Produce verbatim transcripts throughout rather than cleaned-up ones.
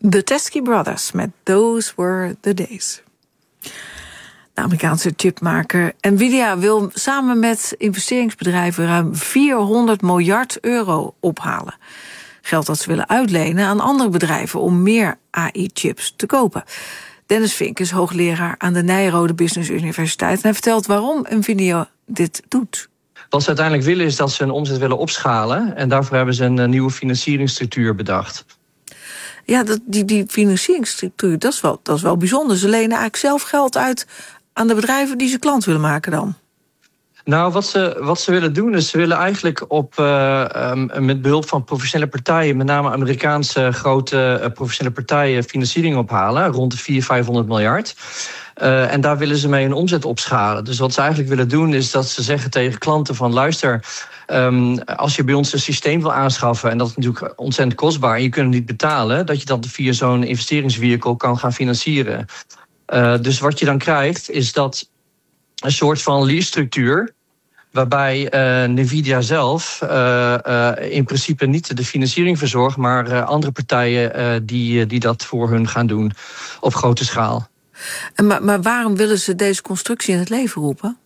The Teskey Brothers met Those Were the Days. De Amerikaanse chipmaker Nvidia wil samen met investeringsbedrijven ruim vierhonderd miljard euro ophalen. Geld dat ze willen uitlenen aan andere bedrijven om meer A I-chips te kopen. Dennis Vink is hoogleraar aan de Nijrode Business Universiteit en hij vertelt waarom Nvidia dit doet. Wat ze uiteindelijk willen is dat ze hun omzet willen opschalen en daarvoor hebben ze een nieuwe financieringsstructuur bedacht. Ja, dat, die, die financieringsstructuur, dat is, wel, dat is wel bijzonder. Ze lenen eigenlijk zelf geld uit aan de bedrijven die ze klant willen maken dan. Nou, wat ze, wat ze willen doen is, ze willen eigenlijk op, uh, um, met behulp van professionele partijen, met name Amerikaanse grote uh, professionele partijen, financiering ophalen, rond de vierhonderd, vijfhonderd miljard. Uh, en daar willen ze mee hun omzet opschalen. Dus wat ze eigenlijk willen doen is dat ze zeggen tegen klanten van luister, um, als je bij ons een systeem wil aanschaffen, en dat is natuurlijk ontzettend kostbaar en je kunt het niet betalen, dat je dat via zo'n investeringsvehicle kan gaan financieren. Uh, dus wat je dan krijgt is dat een soort van lease-structuur, waarbij uh, Nvidia zelf uh, uh, in principe niet de financiering verzorgt, maar uh, andere partijen uh, die, die dat voor hun gaan doen op grote schaal. En maar, maar waarom willen ze deze constructie in het leven roepen?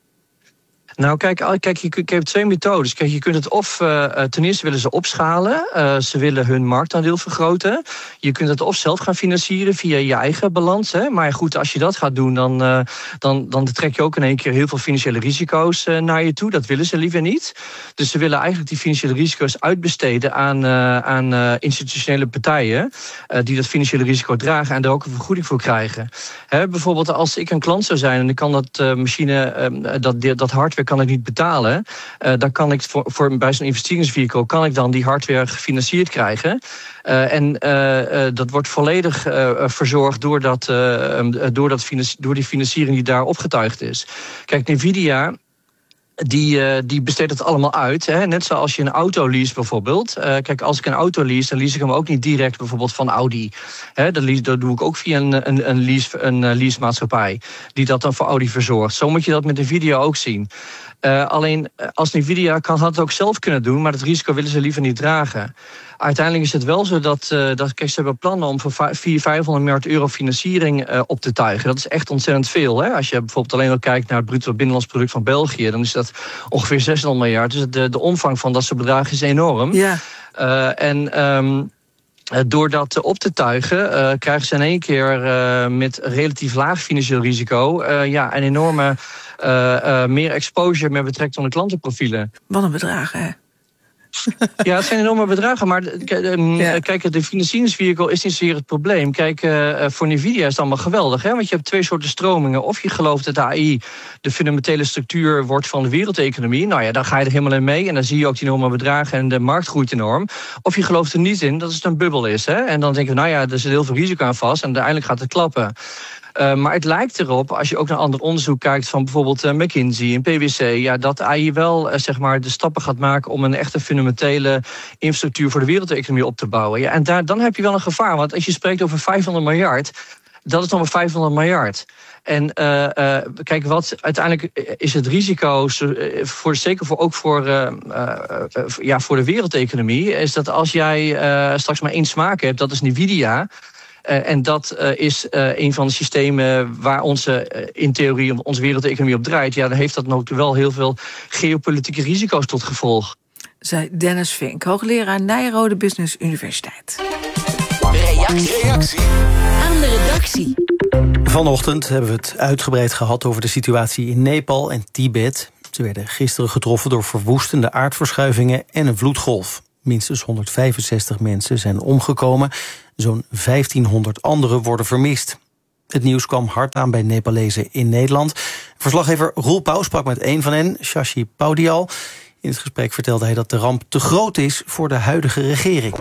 Nou, kijk, kijk je, je hebt twee methodes. Kijk, je kunt het of, uh, ten eerste willen ze opschalen. Uh, ze willen hun marktaandeel vergroten. Je kunt het of zelf gaan financieren via je eigen balans. Hè. Maar goed, als je dat gaat doen, dan, uh, dan, dan trek je ook in één keer heel veel financiële risico's uh, naar je toe. Dat willen ze liever niet. Dus ze willen eigenlijk die financiële risico's uitbesteden aan, uh, aan uh, institutionele partijen uh, die dat financiële risico dragen en daar ook een vergoeding voor krijgen. Hè, bijvoorbeeld als ik een klant zou zijn en ik kan dat uh, machine, uh, dat, dat hardware kan ik niet betalen, uh, dan kan ik voor, voor, bij zo'n investeringsvehicle kan ik dan die hardware gefinancierd krijgen. Uh, en uh, uh, dat wordt volledig uh, verzorgd door, dat, uh, door, dat financi- door die financiering die daar opgetuigd is. Kijk, Nvidia Die, uh, die besteedt het allemaal uit. Hè? Net zoals je een auto lease bijvoorbeeld. Uh, kijk, als ik een auto lease, dan lease ik hem ook niet direct bijvoorbeeld van Audi. Hè? Dat, lease, dat doe ik ook via een, een, een, lease, een leasemaatschappij die dat dan voor Audi verzorgt. Zo moet je dat met Nvidia ook zien. Uh, alleen als Nvidia kan had het ook zelf kunnen doen, maar dat risico willen ze liever niet dragen. Uiteindelijk is het wel zo dat, uh, dat kijk, ze hebben plannen om voor vierhonderd, vijfhonderd miljard euro financiering uh, op te tuigen. Dat is echt ontzettend veel. Hè? Als je bijvoorbeeld alleen al kijkt naar het bruto binnenlands product van België, dan is dat ongeveer zeshonderd miljard. Dus de, de omvang van dat soort bedragen is enorm. Ja. Uh, en um, door dat op te tuigen, uh, krijgen ze in één keer uh, met relatief laag financieel risico uh, ja, een enorme uh, uh, meer exposure met betrekking tot de klantenprofielen. Wat een bedragen, hè? Ja, het zijn enorme bedragen, maar ja. Kijk, de financieringsvehicle is niet zozeer het probleem. Kijk, uh, voor Nvidia is het allemaal geweldig, hè? Want je hebt twee soorten stromingen. Of je gelooft dat A I de fundamentele structuur wordt van de wereldeconomie. Nou ja, dan ga je er helemaal in mee en dan zie je ook die enorme bedragen en de markt groeit enorm. Of je gelooft er niet in dat het een bubbel is, hè? En dan denken we, nou ja, er zit heel veel risico aan vast en uiteindelijk gaat het klappen. Uh, maar het lijkt erop, als je ook naar ander onderzoek kijkt van bijvoorbeeld uh, McKinsey en P W C, ja, dat A I wel uh, zeg maar de stappen gaat maken om een echte fundamentele infrastructuur voor de wereldeconomie op te bouwen. Ja, en daar, dan heb je wel een gevaar, want als je spreekt over vijfhonderd miljard, dat is dan maar vijfhonderd miljard. En uh, uh, kijk, wat uiteindelijk is het risico, voor, zeker voor, ook voor, uh, uh, uh, ja, voor de wereldeconomie, is dat als jij uh, straks maar één smaak hebt, dat is Nvidia. Uh, en dat uh, is uh, een van de systemen waar onze, uh, in theorie onze wereldeconomie op draait. Ja, dan heeft dat nog wel heel veel geopolitieke risico's tot gevolg. Zei Dennis Vink, hoogleraar Nijrode Business Universiteit. Reactie. Reactie aan de redactie. Vanochtend hebben we het uitgebreid gehad over de situatie in Nepal en Tibet. Ze werden gisteren getroffen door verwoestende aardverschuivingen en een vloedgolf. Minstens honderdvijfenzestig mensen zijn omgekomen. Zo'n vijftienhonderd anderen worden vermist. Het nieuws kwam hard aan bij Nepalezen in Nederland. Verslaggever Roel Pauw sprak met een van hen, Shashi Paudial. In het gesprek vertelde hij dat de ramp te groot is voor de huidige regering.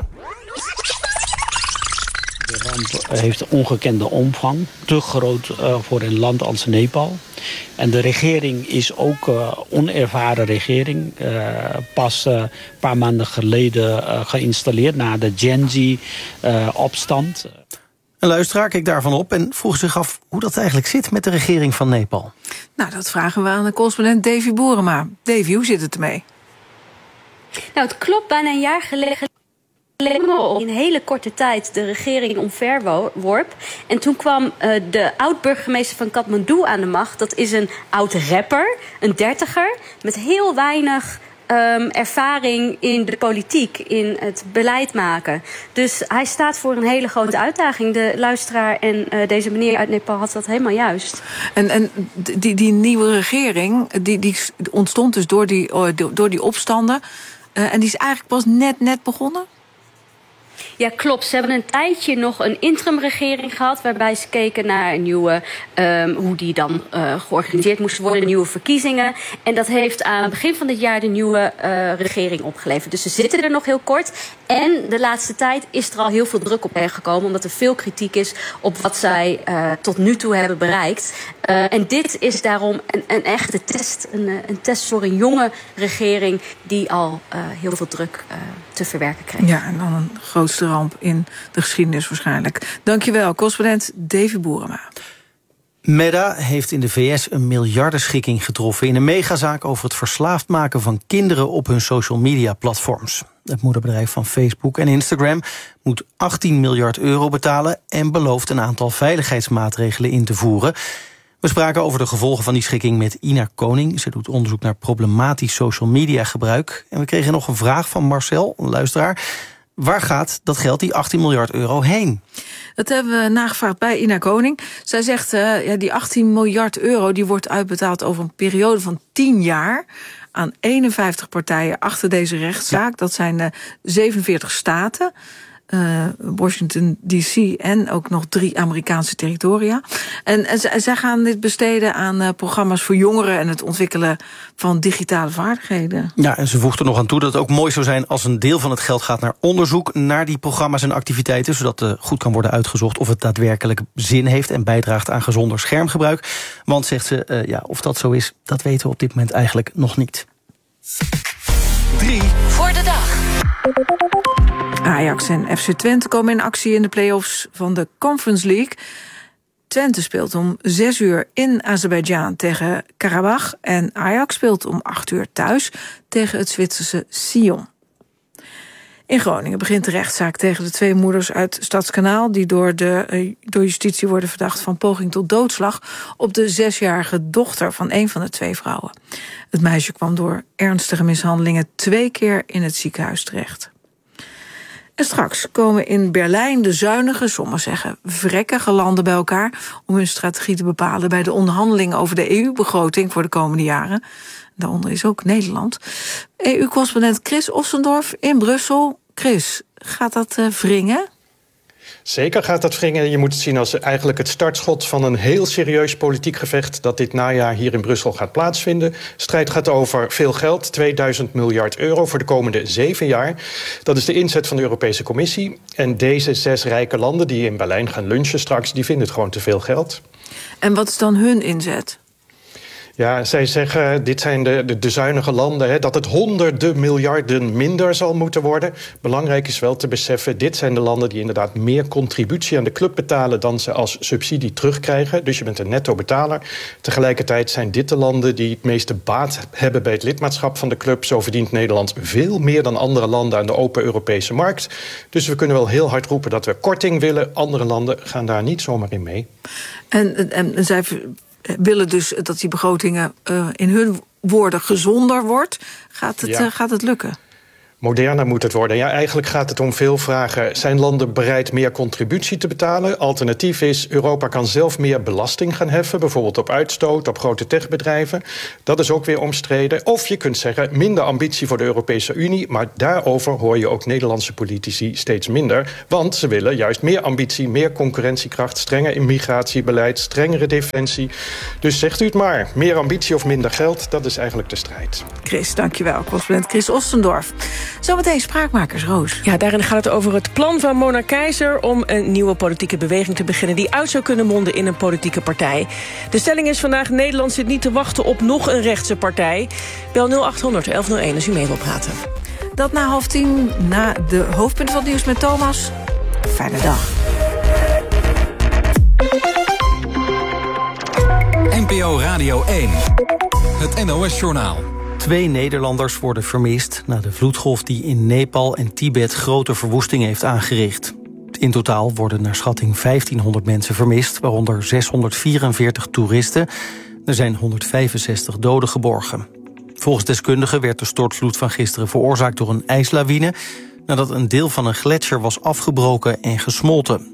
De ramp heeft ongekende omvang, te groot uh, voor een land als Nepal. En de regering is ook uh, onervaren regering. Uh, pas een uh, paar maanden geleden uh, geïnstalleerd na de Gen Z-opstand. Uh, een luisteraar keek daarvan op en vroeg zich af hoe dat eigenlijk zit met de regering van Nepal. Nou, dat vragen we aan de correspondent Davy Boerema. Davy, hoe zit het ermee? Nou, het klopt, bijna een jaar geleden in een hele korte tijd de regering omverworp. En toen kwam uh, de oud-burgemeester van Kathmandu aan de macht. Dat is een oud-rapper, een dertiger, met heel weinig um, ervaring in de politiek, in het beleid maken. Dus hij staat voor een hele grote uitdaging. De luisteraar en uh, deze meneer uit Nepal had dat helemaal juist. En, en die, die nieuwe regering, die, die ontstond dus door die, door die opstanden. Uh, en die is eigenlijk pas net, net begonnen? Ja, klopt. Ze hebben een tijdje nog een interimregering gehad, waarbij ze keken naar een nieuwe, um, hoe die dan uh, georganiseerd moest worden, nieuwe verkiezingen. En dat heeft aan het begin van dit jaar de nieuwe uh, regering opgeleverd. Dus ze zitten er nog heel kort. En de laatste tijd is er al heel veel druk op hen gekomen, omdat er veel kritiek is op wat zij uh, tot nu toe hebben bereikt. Uh, en dit is daarom een, een echte test, een, een test voor een jonge regering die al uh, heel veel druk uh, te verwerken kreeg. Ja, en dan een grootste ramp in de geschiedenis waarschijnlijk. Dankjewel, correspondent Davy Boerema. Meta heeft in de V S een miljardenschikking getroffen in een megazaak over het verslaafd maken van kinderen op hun social media platforms. Het moederbedrijf van Facebook en Instagram moet achttien miljard euro betalen en belooft een aantal veiligheidsmaatregelen in te voeren. We spraken over de gevolgen van die schikking met Ina Koning. Ze doet onderzoek naar problematisch social media gebruik. En we kregen nog een vraag van Marcel, een luisteraar. Waar gaat dat geld, die achttien miljard euro, heen? Dat hebben we nagevraagd bij Ina Koning. Zij zegt, uh, ja, die achttien miljard euro die wordt uitbetaald over een periode van tien jaar... aan eenenvijftig partijen achter deze rechtszaak. Dat zijn uh, zevenenveertig staten... Uh, Washington D C en ook nog drie Amerikaanse territoria. En, en z- zij gaan dit besteden aan uh, programma's voor jongeren en het ontwikkelen van digitale vaardigheden. Ja, en ze voegt er nog aan toe dat het ook mooi zou zijn als een deel van het geld gaat naar onderzoek naar die programma's en activiteiten, zodat uh, goed kan worden uitgezocht of het daadwerkelijk zin heeft en bijdraagt aan gezonder schermgebruik. Want, zegt ze, uh, ja, of dat zo is, dat weten we op dit moment eigenlijk nog niet. Drie voor de dag. Ajax en F C Twente komen in actie in de play-offs van de Conference League. Twente speelt om zes uur in Azerbeidzjan tegen Karabach en Ajax speelt om acht uur thuis tegen het Zwitserse Sion. In Groningen begint de rechtszaak tegen de twee moeders uit Stadskanaal die door, de, uh, door justitie worden verdacht van poging tot doodslag op de zesjarige dochter van een van de twee vrouwen. Het meisje kwam door ernstige mishandelingen twee keer in het ziekenhuis terecht. En straks komen in Berlijn de zuinige, sommigen zeggen vrekkige landen bij elkaar om hun strategie te bepalen bij de onderhandelingen over de E U-begroting voor de komende jaren. Daaronder is ook Nederland. E U-correspondent Chris Ossendorf in Brussel. Chris, gaat dat uh, wringen? Zeker gaat dat wringen. Je moet het zien als eigenlijk het startschot van een heel serieus politiek gevecht dat dit najaar hier in Brussel gaat plaatsvinden. De strijd gaat over veel geld, tweeduizend miljard euro voor de komende zeven jaar. Dat is de inzet van de Europese Commissie. En deze zes rijke landen die in Berlijn gaan lunchen straks, die vinden het gewoon te veel geld. En wat is dan hun inzet? Ja, zij zeggen, dit zijn de, de, de zuinige landen, hè, dat het honderden miljarden minder zal moeten worden. Belangrijk is wel te beseffen, dit zijn de landen die inderdaad meer contributie aan de club betalen dan ze als subsidie terugkrijgen. Dus je bent een netto betaler. Tegelijkertijd zijn dit de landen die het meeste baat hebben bij het lidmaatschap van de club. Zo verdient Nederland veel meer dan andere landen aan de open Europese markt. Dus we kunnen wel heel hard roepen dat we korting willen. Andere landen gaan daar niet zomaar in mee. En, en, en zij willen dus dat die begrotingen uh, in hun woorden gezonder wordt. Gaat het, ja. uh, gaat het lukken? Moderner moet het worden. Ja, eigenlijk gaat het om veel vragen. Zijn landen bereid meer contributie te betalen? Alternatief is, Europa kan zelf meer belasting gaan heffen, bijvoorbeeld op uitstoot, op grote techbedrijven. Dat is ook weer omstreden. Of je kunt zeggen, minder ambitie voor de Europese Unie, maar daarover hoor je ook Nederlandse politici steeds minder. Want ze willen juist meer ambitie, meer concurrentiekracht, strenger immigratiebeleid, strengere defensie. Dus zegt u het maar, meer ambitie of minder geld, dat is eigenlijk de strijd. Chris, dankjewel. Correspondent Chris Ostendorf. Zometeen Spraakmakers, Roos. Ja, daarin gaat het over het plan van Mona Keizer om een nieuwe politieke beweging te beginnen die uit zou kunnen monden in een politieke partij. De stelling is vandaag, Nederland zit niet te wachten op nog een rechtse partij. Bel nul acht honderd elf nul één als u mee wil praten. Dat na half tien, na de hoofdpunten van het nieuws met Thomas. Fijne dag. N P O Radio één. Het N O S-journaal. Twee Nederlanders worden vermist na de vloedgolf die in Nepal en Tibet grote verwoesting heeft aangericht. In totaal worden naar schatting vijftienhonderd mensen vermist, waaronder zeshonderdvierenveertig toeristen. Er zijn honderdvijfenzestig doden geborgen. Volgens deskundigen werd de stortvloed van gisteren veroorzaakt door een ijslawine, nadat een deel van een gletsjer was afgebroken en gesmolten.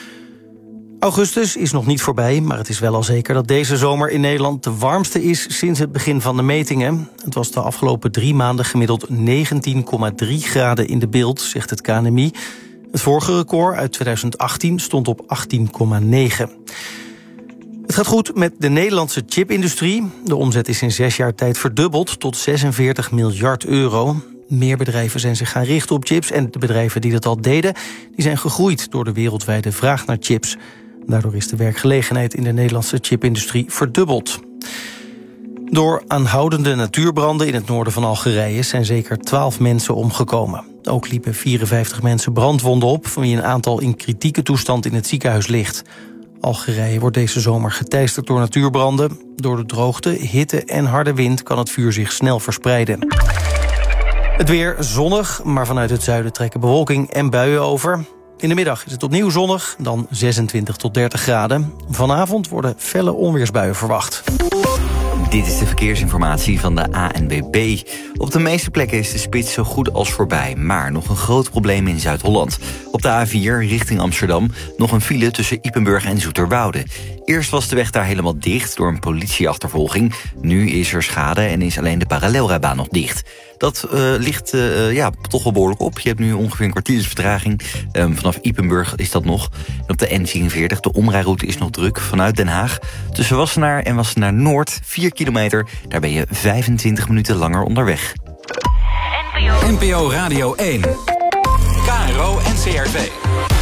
Augustus is nog niet voorbij, maar het is wel al zeker dat deze zomer in Nederland de warmste is sinds het begin van de metingen. Het was de afgelopen drie maanden gemiddeld negentien komma drie graden in de beeld, zegt het K N M I. Het vorige record uit tweeduizend achttien stond op achttien komma negen. Het gaat goed met de Nederlandse chipindustrie. De omzet is in zes jaar tijd verdubbeld tot zesenveertig miljard euro. Meer bedrijven zijn zich gaan richten op chips en de bedrijven die dat al deden, die zijn gegroeid door de wereldwijde vraag naar chips. Daardoor is de werkgelegenheid in de Nederlandse chipindustrie verdubbeld. Door aanhoudende natuurbranden in het noorden van Algerije zijn zeker twaalf mensen omgekomen. Ook liepen vierenvijftig mensen brandwonden op, van wie een aantal in kritieke toestand in het ziekenhuis ligt. Algerije wordt deze zomer geteisterd door natuurbranden. Door de droogte, hitte en harde wind kan het vuur zich snel verspreiden. Het weer zonnig, maar vanuit het zuiden trekken bewolking en buien over. In de middag is het opnieuw zonnig, dan zesentwintig tot dertig graden. Vanavond worden felle onweersbuien verwacht. Dit is de verkeersinformatie van de A N W B. Op de meeste plekken is de spits zo goed als voorbij, maar nog een groot probleem in Zuid-Holland. Op de A vier richting Amsterdam nog een file tussen Ypenburg en Zoeterwoude. Eerst was de weg daar helemaal dicht door een politieachtervolging. Nu is er schade en is alleen de parallelrijbaan nog dicht. Dat uh, ligt uh, ja, toch wel behoorlijk op. Je hebt nu ongeveer een kwartiersvertraging. Um, vanaf Ypenburg is dat nog. En op de N vierenveertig, de omrijroute is nog druk vanuit Den Haag. Tussen Wassenaar en Wassenaar Noord, vier kilometer. Daar ben je vijfentwintig minuten langer onderweg. N P O Radio één. K R O N C R V.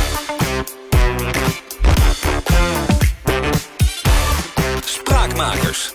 Spraakmakers.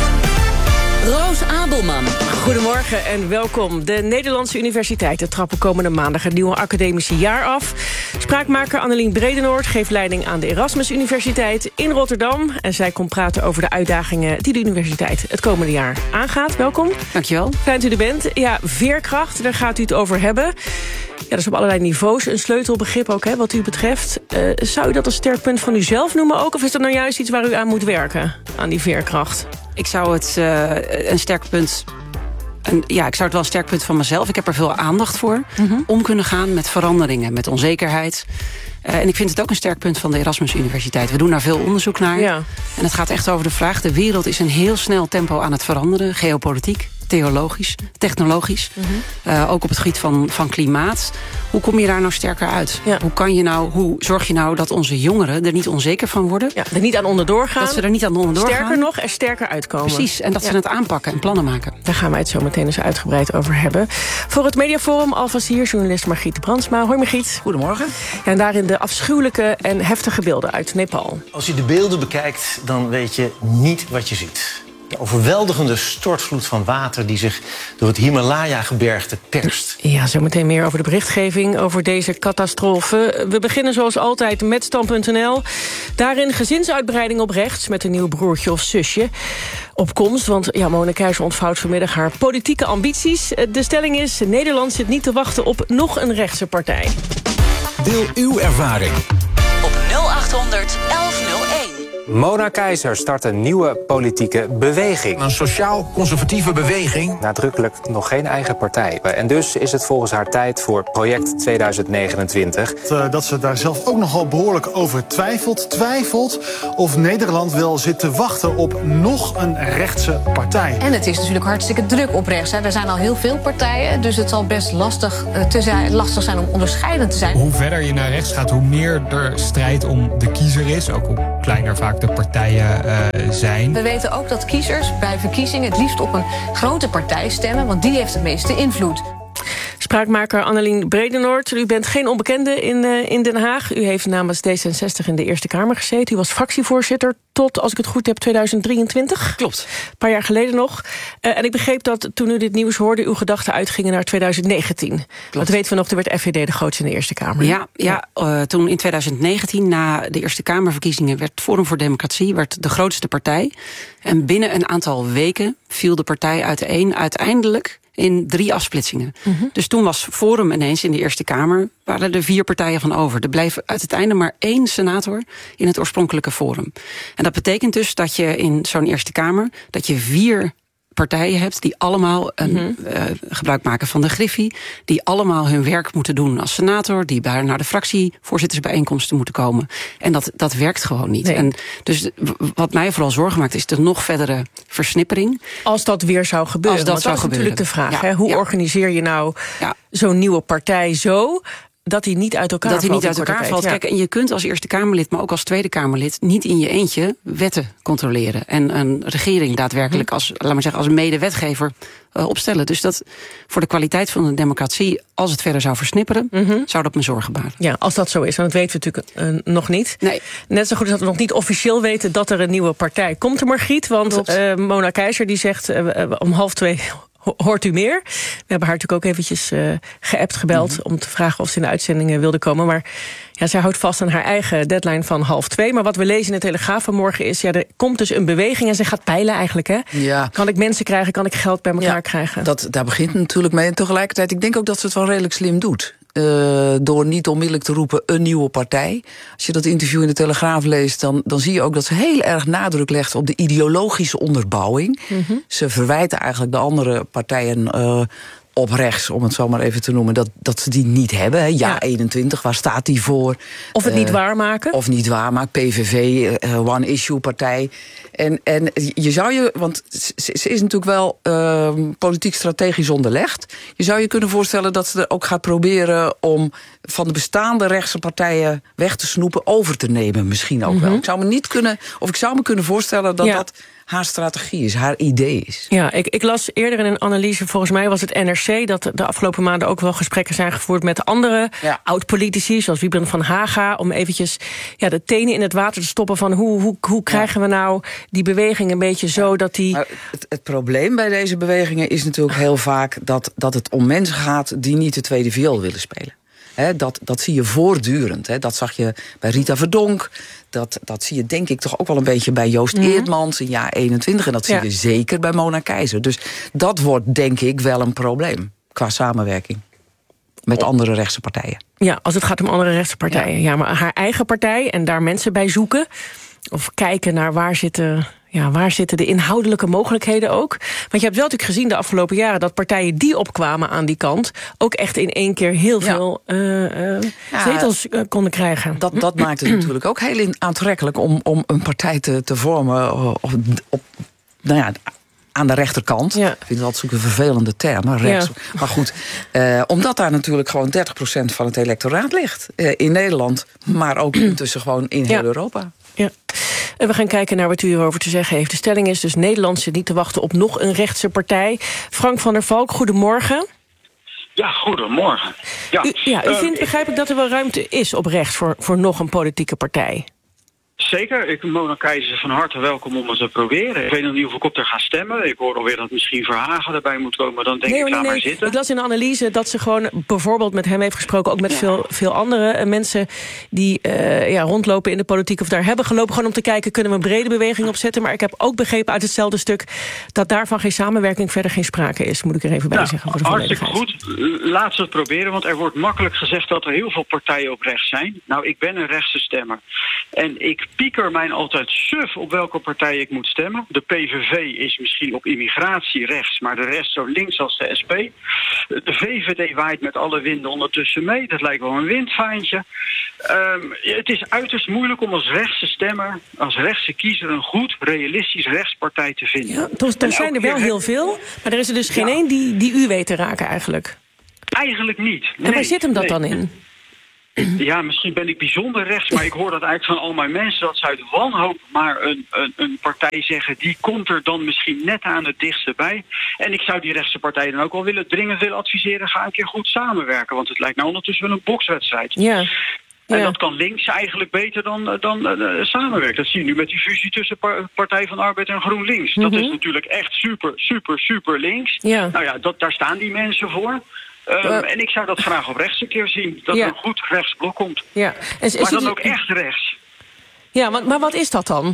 Roos Abelman. Goedemorgen en welkom. De Nederlandse universiteiten trappen komende maandag het nieuwe academische jaar af. Spraakmaker Annelien Bredenoord geeft leiding aan de Erasmus Universiteit in Rotterdam. En zij komt praten over de uitdagingen die de universiteit het komende jaar aangaat. Welkom. Dankjewel. Fijn dat u er bent. Ja, veerkracht, daar gaat u het over hebben. Ja, dat is op allerlei niveaus een sleutelbegrip ook, hè, wat u betreft. Uh, zou u dat een sterk punt van u zelf noemen ook? Of is dat nou juist iets waar u aan moet werken, aan die veerkracht? Ik zou het uh, een sterk punt... Een, ja, ik zou het wel een sterk punt van mezelf. Ik heb er veel aandacht voor. Mm-hmm. Om kunnen gaan met veranderingen, met onzekerheid. Uh, en ik vind het ook een sterk punt van de Erasmus Universiteit. We doen daar veel onderzoek naar. Ja. En het gaat echt over de vraag, de wereld is in heel snel tempo aan het veranderen. Geopolitiek, theologisch, technologisch. Mm-hmm. Uh, ook op het gebied van, van klimaat. Hoe kom je daar nou sterker uit? Ja. Hoe, kan je nou, hoe zorg je nou dat onze jongeren er niet onzeker van worden? Ja, er niet aan onderdoor gaan. Dat ze er niet aan onderdoor gaan. Sterker nog, er sterker uitkomen. Precies, en dat ja. ze het aanpakken en plannen maken. Daar gaan wij het zo meteen eens uitgebreid over hebben. Voor het Mediaforum alvast hier journalist Margriet Brandsma. Hoi Margriet. Goedemorgen. Ja, en daarin de afschuwelijke en heftige beelden uit Nepal. Als je de beelden bekijkt, dan weet je niet wat je ziet. De overweldigende stortvloed van water die zich door het Himalaya-gebergte perst. Ja, zometeen meer over de berichtgeving over deze catastrofe. We beginnen zoals altijd met stand punt n l. Daarin gezinsuitbreiding op rechts met een nieuw broertje of zusje. Op komst, want ja, Mona Keijzer ontvouwt vanmiddag haar politieke ambities. De stelling is, Nederland zit niet te wachten op nog een rechtse partij. Deel uw ervaring op nul achthonderd elf nul één. Mona Keijzer start een nieuwe politieke beweging. Een sociaal-conservatieve beweging. Nadrukkelijk nog geen eigen partij. En dus is het volgens haar tijd voor project tweeduizend negenentwintig. Dat ze daar zelf ook nogal behoorlijk over twijfelt. Twijfelt of Nederland wel zit te wachten op nog een rechtse partij. En het is natuurlijk hartstikke druk op rechts. Hè. Er zijn al heel veel partijen, dus het zal best lastig, te zijn, lastig zijn om onderscheidend te zijn. Hoe verder je naar rechts gaat, hoe meer er strijd om de kiezer is. Ook hoe kleiner vaak de partijen uh, zijn. We weten ook dat kiezers bij verkiezingen het liefst op een grote partij stemmen, want die heeft het meeste invloed. Spraakmaker Annelien Bredenoord, u bent geen onbekende in, uh, in Den Haag. U heeft namens D zesenzestig in de Eerste Kamer gezeten. U was fractievoorzitter tot, als ik het goed heb, tweeduizend drieëntwintig. Klopt. Een paar jaar geleden nog. Uh, en ik begreep dat toen u dit nieuws hoorde, uw gedachten uitgingen naar tweeduizend negentien. Klopt. Dat weten we nog, toen werd F V D de grootste in de Eerste Kamer. Ja, ja uh, toen in tweeduizend negentien, na de Eerste Kamerverkiezingen, werd Forum voor Democratie werd de grootste partij. En binnen een aantal weken viel de partij uiteen, uiteindelijk in drie afsplitsingen. Mm-hmm. Dus toen was Forum ineens in de Eerste Kamer, waren er vier partijen van over. Er bleef uit het einde maar één senator in het oorspronkelijke Forum. En dat betekent dus dat je in zo'n Eerste Kamer, dat je vier partijen hebt die allemaal een, mm-hmm. uh, gebruik maken van de griffie, die allemaal hun werk moeten doen als senator, die bij, naar de fractievoorzittersbijeenkomsten moeten komen. En dat, dat werkt gewoon niet. Nee. En dus wat mij vooral zorgen maakt, is de nog verdere versnippering. Als dat weer zou gebeuren. Als dat, Want zou dat is gebeuren. natuurlijk de vraag. Ja, Hè? Hoe ja. organiseer je nou ja. zo'n nieuwe partij zo dat hij niet uit elkaar dat valt? Dat hij niet uit elkaar valt. Ja. Kijk, en je kunt als Eerste Kamerlid, maar ook als Tweede Kamerlid, niet in je eentje wetten controleren. En een regering daadwerkelijk als, laat maar zeggen, als medewetgever uh, opstellen. Dus dat voor de kwaliteit van de democratie, als het verder zou versnipperen, mm-hmm. zou dat me zorgen baren. Ja, als dat zo is, want dat weten we natuurlijk uh, nog niet. Nee. Net zo goed als dat we nog niet officieel weten dat er een nieuwe partij komt, Margriet. Want uh, Mona Keizer die zegt uh, uh, om half twee hoort u meer. We hebben haar natuurlijk ook eventjes uh, geappt, gebeld mm-hmm. om te vragen of ze in de uitzendingen wilde komen. Maar ja, zij houdt vast aan haar eigen deadline van half twee. Maar wat we lezen in de Telegraaf vanmorgen is, ja, er komt dus een beweging en ze gaat peilen eigenlijk, hè? Ja. Kan ik mensen krijgen, kan ik geld bij elkaar ja, krijgen? Dat, daar begint het natuurlijk mee. En tegelijkertijd, ik denk ook dat ze het wel redelijk slim doet. Uh, door niet onmiddellijk te roepen een nieuwe partij. Als je dat interview in de Telegraaf leest, dan, dan zie je ook dat ze heel erg nadruk legt op de ideologische onderbouwing. Mm-hmm. Ze verwijten eigenlijk de andere partijen uh, op rechts, om het zo maar even te noemen, dat, dat ze die niet hebben. Hè. Ja, ja, eenentwintig, waar staat die voor? Of het uh, niet waarmaken. Of niet waarmaken. P V V, uh, one-issue-partij. En, en je zou je, want ze, ze is natuurlijk wel uh, politiek strategisch onderlegd. Je zou je kunnen voorstellen dat ze er ook gaat proberen om van de bestaande rechtse partijen weg te snoepen, over te nemen misschien ook mm-hmm. wel. Ik zou me niet kunnen, of ik zou me kunnen voorstellen dat ja. dat haar strategie is, haar idee is. Ja, ik, ik las eerder in een analyse, volgens mij was het N R C, dat de afgelopen maanden ook wel gesprekken zijn gevoerd met andere ja. oud-politici, zoals Wiebren van Haga, om eventjes ja, de tenen in het water te stoppen van hoe, hoe, hoe krijgen ja. we nou die beweging een beetje zo dat die... Maar het, het probleem bij deze bewegingen is natuurlijk heel vaak dat, dat het om mensen gaat die niet de tweede viool willen spelen. He, dat, dat zie je voortdurend. He. Dat zag je bij Rita Verdonk. Dat, dat zie je denk ik toch ook wel een beetje bij Joost mm-hmm. Eerdmans in jaar eenentwintig. En dat zie ja. je zeker bij Mona Keizer. Dus dat wordt denk ik wel een probleem qua samenwerking met andere rechtse partijen. Ja, als het gaat om andere rechtse partijen. Ja, ja maar haar eigen partij en daar mensen bij zoeken, of kijken naar waar zitten, ja, waar zitten de inhoudelijke mogelijkheden ook. Want je hebt wel natuurlijk gezien de afgelopen jaren dat partijen die opkwamen aan die kant ook echt in één keer heel veel ja. uh, uh, ja, zetels uh, konden krijgen. Dat, dat maakt het natuurlijk ook heel aantrekkelijk om, om een partij te, te vormen op, op nou ja, aan de rechterkant. Ja. Ik vind het altijd zo'n vervelende term, rechts. Ja. Maar goed, uh, omdat daar natuurlijk gewoon dertig procent van het electoraat ligt. Uh, in Nederland, maar ook intussen gewoon in heel ja. Europa. Ja. En we gaan kijken naar wat u hierover te zeggen heeft. De stelling is dus Nederland zit niet te wachten op nog een rechtse partij. Frank van der Valk, goedemorgen. Ja, goedemorgen. Ja, u, ja, u uh, vindt, begrijp ik, dat er wel ruimte is op rechts voor, voor nog een politieke partij? Zeker. Ik Mona Keizer van harte welkom om het te proberen. Ik weet nog niet of ik op er ga stemmen. Ik hoor alweer dat misschien Verhagen erbij moet komen. Dan denk nee, ik, laat nee, maar zitten. Ik las in de analyse dat ze gewoon bijvoorbeeld met hem heeft gesproken, ook met ja. veel, veel andere mensen die uh, ja, rondlopen in de politiek of daar hebben gelopen, gewoon om te kijken, kunnen we een brede beweging opzetten. Maar ik heb ook begrepen uit hetzelfde stuk dat daarvan geen samenwerking, verder geen sprake is. Moet ik er even bij nou, zeggen. Voor de hartstikke goed. Laat ze het proberen, want er wordt makkelijk gezegd dat er heel veel partijen op rechts zijn. Nou, ik ben een rechtse stemmer. En ik pieker mij altijd suf op welke partij ik moet stemmen. De P V V is misschien op immigratie rechts, maar de rest zo links als de S P. De V V D waait met alle winden ondertussen mee. Dat lijkt wel een windvaantje. Um, het is uiterst moeilijk om als rechtse stemmer, als rechtse kiezer, een goed, realistisch rechtspartij te vinden. Ja, toch, er zijn er wel heel veel, maar er is er dus geen één ja. die, die u weet te raken eigenlijk. Eigenlijk niet. Nee, en waar zit hem dat nee. dan in? Ja, misschien ben ik bijzonder rechts, maar ik hoor dat eigenlijk van al mijn mensen, dat ze uit wanhoop maar een, een, een partij zeggen, die komt er dan misschien net aan het dichtste bij. En ik zou die rechtse partij dan ook wel willen, dringend willen adviseren, ga een keer goed samenwerken, want het lijkt nou ondertussen wel een bokswedstrijd. Ja. En ja. dat kan links eigenlijk beter dan, dan uh, samenwerken. Dat zie je nu met die fusie tussen Partij van de Arbeid en GroenLinks. Mm-hmm. Dat is natuurlijk echt super, super, super links. Ja. Nou ja, dat, daar staan die mensen voor. Um, uh, en ik zou dat graag op rechts een keer zien. Dat ja. er een goed rechtsblok komt. Ja. Is, is maar dan het... ook echt rechts. Ja, maar, maar wat is dat dan?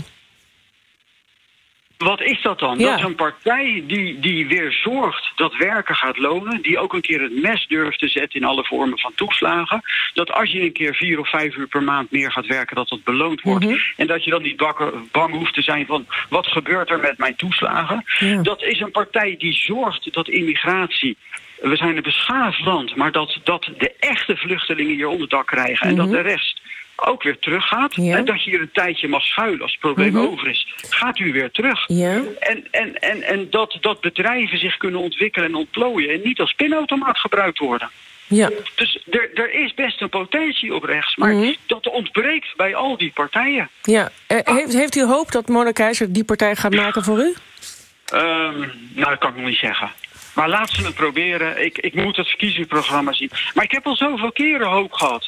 Wat is dat dan? Ja. Dat is een partij die, die weer zorgt dat werken gaat lonen. Die ook een keer het mes durft te zetten in alle vormen van toeslagen. Dat als je een keer vier of vijf uur per maand meer gaat werken, dat dat beloond wordt. Mm-hmm. En dat je dan niet bang hoeft te zijn van, wat gebeurt er met mijn toeslagen? Ja. Dat is een partij die zorgt dat immigratie... We zijn een beschaafd land, maar dat, dat de echte vluchtelingen hier onderdak krijgen... Mm-hmm. en dat de rest ook weer teruggaat. Ja. En dat je hier een tijdje mag schuilen als het probleem mm-hmm. over is. Gaat u weer terug. Ja. En, en, en, en dat, dat bedrijven zich kunnen ontwikkelen en ontplooien... en niet als pinautomaat gebruikt worden. Ja. Dus er, er is best een potentie op rechts, maar mm-hmm. dat ontbreekt bij al die partijen. Ja. Uh, ah. heeft, heeft u hoop dat Mona Keizer die partij gaat maken voor u? Um, nou, dat kan ik nog niet zeggen. Maar laat ze het proberen. Ik, ik moet het verkiezingsprogramma zien. Maar ik heb al zoveel keren hoop gehad.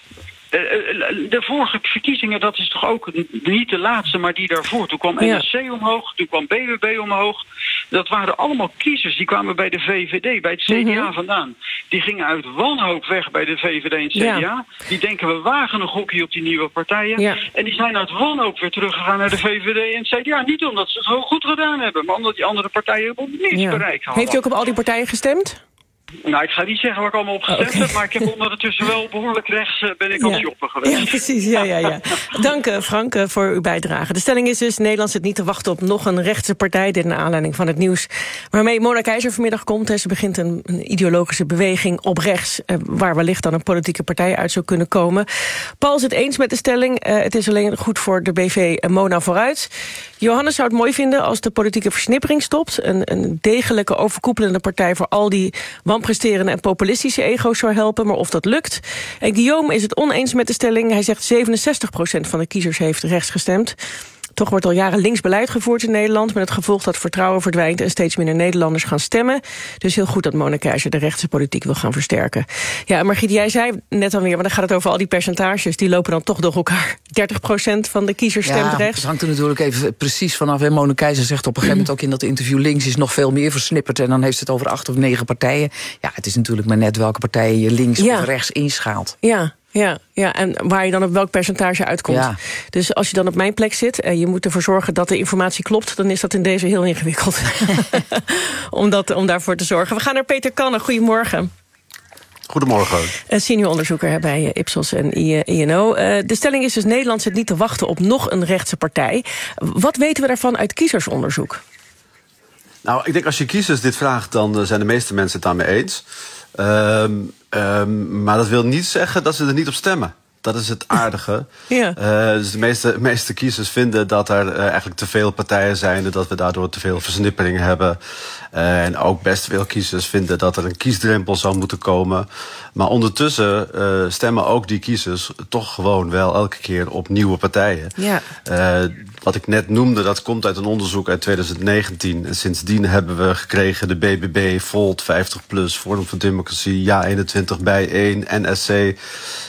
De, de vorige verkiezingen, dat is toch ook niet de laatste, maar die daarvoor. Toen kwam N S C omhoog, toen kwam B B B omhoog. Dat waren allemaal kiezers, die kwamen bij de V V D, bij het C D A mm-hmm. vandaan. Die gingen uit wanhoop weg bij de V V D en het C D A. Ja. Die denken, we wagen een gokje op die nieuwe partijen. Ja. En die zijn uit wanhoop weer teruggegaan naar de V V D en het C D A. Niet omdat ze het zo goed gedaan hebben, maar omdat die andere partijen niets ja. bereikt hadden. Heeft u ook op al die partijen gestemd? Nou, ik ga niet zeggen waar ik allemaal op gestemd okay. heb... maar ik heb ondertussen wel behoorlijk rechts uh, ben ik aan het shoppen geweest. Ja, precies. Ja, ja, ja. Dank uh, Frank uh, voor uw bijdrage. De stelling is dus, Nederland zit niet te wachten op nog een rechtse partij. Dit naar aanleiding van het nieuws waarmee Mona Keizer vanmiddag komt. Hè. Ze begint een, een ideologische beweging op rechts... Uh, waar wellicht dan een politieke partij uit zou kunnen komen. Paul is het eens met de stelling. Uh, het is alleen goed voor de B V uh, Mona vooruit. Johannes zou het mooi vinden als de politieke versnippering stopt. Een, een degelijke, overkoepelende partij voor al die wanpresterende en populistische ego's zou helpen. Maar of dat lukt. En Guillaume is het oneens met de stelling. Hij zegt zevenenzestig procent van de kiezers heeft rechts gestemd. Toch wordt al jaren links beleid gevoerd in Nederland... met het gevolg dat vertrouwen verdwijnt en steeds minder Nederlanders gaan stemmen. Dus heel goed dat Mona Keizer de rechtse politiek wil gaan versterken. Ja, Margriet, jij zei net alweer, maar dan gaat het over al die percentages... die lopen dan toch door elkaar. dertig procent van de kiezers stemt ja, rechts. Het hangt er natuurlijk even precies vanaf. En Mona Keizer zegt op een gegeven moment ook in dat interview... links is nog veel meer versnipperd en dan heeft het over acht of negen partijen. Ja, het is natuurlijk maar net welke partijen je links ja. of rechts inschaalt. Ja. Ja, ja, en waar je dan op welk percentage uitkomt. Ja. Dus als je dan op mijn plek zit en je moet ervoor zorgen dat de informatie klopt... dan is dat in deze heel ingewikkeld om, dat, om daarvoor te zorgen. We gaan naar Peter Kanne. Goedemorgen. Goedemorgen. Een senior onderzoeker bij Ipsos en I N O. De stelling is dus, Nederland zit niet te wachten op nog een rechtse partij. Wat weten we daarvan uit kiezersonderzoek? Nou, ik denk als je kiezers dit vraagt, dan zijn de meeste mensen het daarmee eens. Um, um, maar dat wil niet zeggen dat ze er niet op stemmen. Dat is het aardige. Ja. Uh, dus de meeste, meeste kiezers vinden dat er uh, eigenlijk te veel partijen zijn... en dat we daardoor te veel versnippering hebben. Uh, en ook best veel kiezers vinden dat er een kiesdrempel zou moeten komen. Maar ondertussen uh, stemmen ook die kiezers toch gewoon wel elke keer op nieuwe partijen. Ja. Uh, wat ik net noemde, dat komt uit een onderzoek uit twintig negentien. En sindsdien hebben we gekregen de B B B, Volt, vijftig plus, Forum voor Democratie, Ja eenentwintig, Bij één, N S C...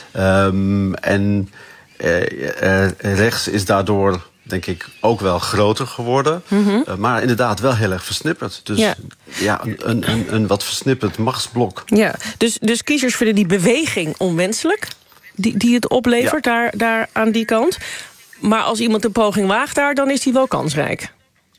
Um, en uh, uh, rechts is daardoor, denk ik, ook wel groter geworden. Mm-hmm. Uh, maar inderdaad wel heel erg versnipperd. Dus ja, ja een, een, een, een wat versnipperd machtsblok. Ja, dus, dus kiezers vinden die beweging onwenselijk, die, die het oplevert ja. daar, daar aan die kant. Maar als iemand een poging waagt daar, dan is die wel kansrijk.